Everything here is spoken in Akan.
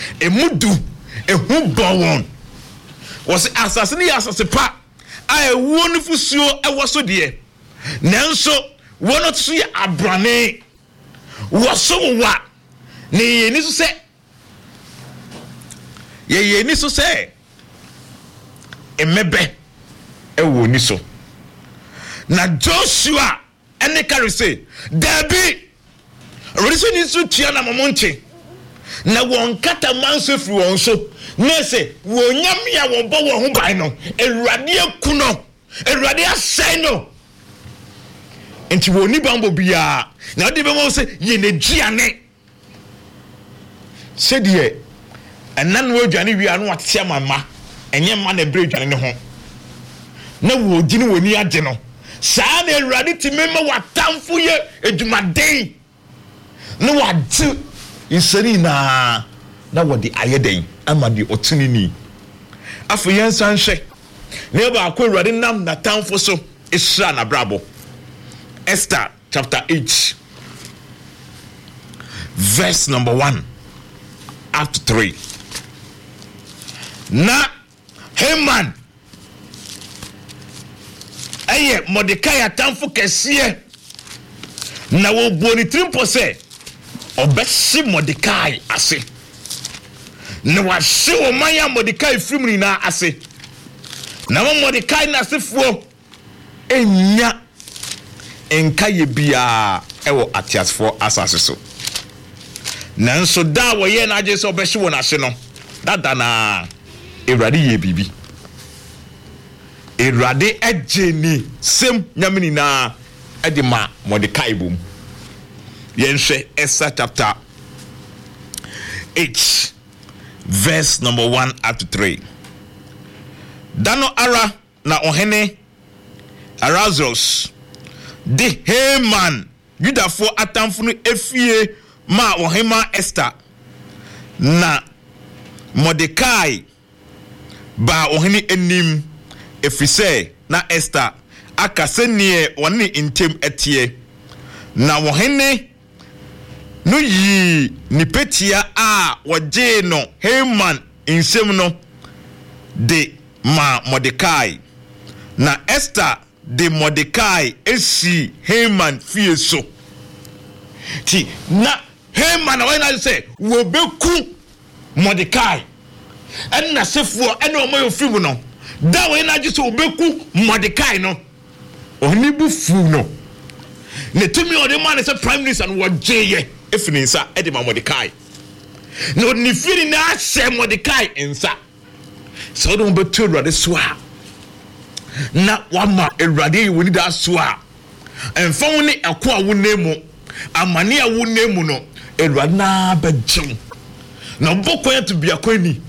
emudu ehu bawon was asase ne asase pa a ewo ne fusuo ewo so de nanso wono to ye abrane wo so wa ne yeni so se yeni so se emebe ewo ni so na Joshua ene carry say Dabi reason is to tia na momonche na won kata manso firi won so na say wo nyam ya won bo wo ho ban no Awurade aku no Awurade asai no enti wo ni bambo bia na de be mo say ye ne duane se de enan wo duane wi anu atia mama enye ma na bre duane ne ho na wo gini woni age no saa na Awurade ti mema watamfo ye edumaden na wadi iseri na wodi ayeden amadi otunini afu yensan hwe na ba akwa Awurade nam na tamfo so isra na brabo. Esther chapter 8 verse number 1 up to 3. Na Haman aye Mordecai atamfo kesiye na wo boni trimpo se obesi Mordecai ase na wa hye wo manya Mordecai frimni na ase na Mordecai na sefuo enya enka ye bia ewo atiasfo asase so nanso da wo ye na age se obehye wo na hye no dada na Awurade ye bibi Awurade ejeni sem nyamini na edima Mordecai bum yenhwe Esther chapter 8 verse number 1 up to 3. Dano ara na ohene Ahasuerus de Haman Judafo atamfo no efie ma ohema Esther na Mordecai ba ohene enim efise na Esther akasenie woni intem etie na ohene no yi nipetia a woje no Haman insem no de ma Mordecai na Esther de Mordecai esi Haman fie so ti na Haman when I say wo beku Mordecai en na sefuo en o mayo fimu no da we na giso wo beku Mordecai no oni bu fu no ne tumi o de man say prime minister no wo jeye efini nsa e de ma Mordecai no ni firi na se Mordecai nsa so do betu Awurade so a na wama Awurade woni da so a emfa woni eko a wonemu amane a wonemu no Awurade na bejew na bokwan to bia kwani